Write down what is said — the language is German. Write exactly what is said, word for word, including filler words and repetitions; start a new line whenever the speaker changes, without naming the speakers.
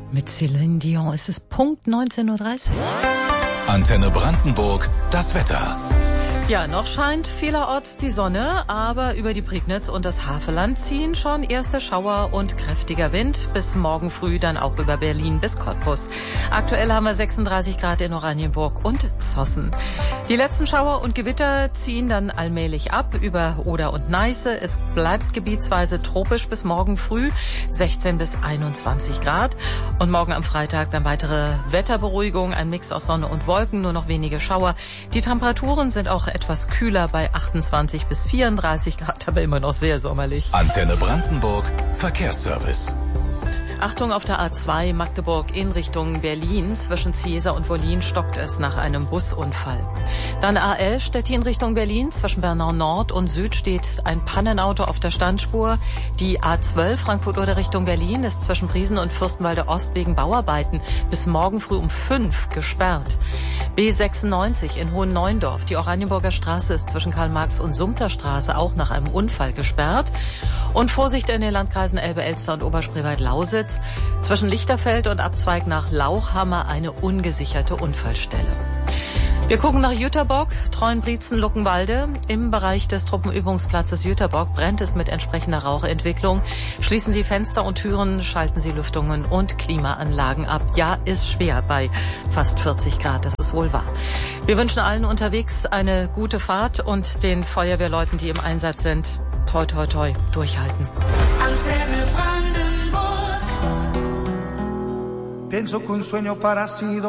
Mit Céline Dion ist es Punkt neunzehn Uhr dreißig.
Antenne Brandenburg, das Wetter.
Ja, noch scheint vielerorts die Sonne, aber über die Prignitz und das Havelland ziehen schon erste Schauer und kräftiger Wind. Bis morgen früh dann auch über Berlin bis Cottbus. Aktuell haben wir sechsunddreißig Grad in Oranienburg und Zossen. Die letzten Schauer und Gewitter ziehen dann allmählich ab über Oder und Neiße. Es bleibt gebietsweise tropisch bis morgen früh, sechzehn bis einundzwanzig Grad. Und morgen am Freitag dann weitere Wetterberuhigung, ein Mix aus Sonne und Wolken, nur noch wenige Schauer. Die Temperaturen sind auch etwas kühler bei achtundzwanzig bis vierunddreißig Grad, aber immer noch sehr sommerlich.
Antenne Brandenburg, Verkehrsservice.
Achtung, auf der A zwei Magdeburg in Richtung Berlin. Zwischen Ziesa und Wollin stockt es nach einem Busunfall. Dann A elf Stettin Richtung Berlin. Zwischen Bernau Nord und Süd steht ein Pannenauto auf der Standspur. Die A zwölf Frankfurt-Oder Richtung Berlin ist zwischen Priesen und Fürstenwalde Ost wegen Bauarbeiten bis morgen früh um fünf gesperrt. B sechsundneunzig in Hohen-Neuendorf. Die Oranienburger Straße ist zwischen Karl-Marx und Sumter-Straße auch nach einem Unfall gesperrt. Und Vorsicht in den Landkreisen Elbe, Elster und Oberspreewald-Lausitz. Zwischen Lichterfeld und Abzweig nach Lauchhammer eine ungesicherte Unfallstelle. Wir gucken nach Jüterbock, Treuenbrietzen, Luckenwalde. Im Bereich des Truppenübungsplatzes Jüterbock brennt es mit entsprechender Rauchentwicklung. Schließen Sie Fenster und Türen, schalten Sie Lüftungen und Klimaanlagen ab. Ja, ist schwer bei fast vierzig Grad, das ist wohl wahr. Wir wünschen allen unterwegs eine gute Fahrt und den Feuerwehrleuten, die im Einsatz sind, toi toi toi, durchhalten.
Antenne Brandenburg. Pienso que un sueño parecido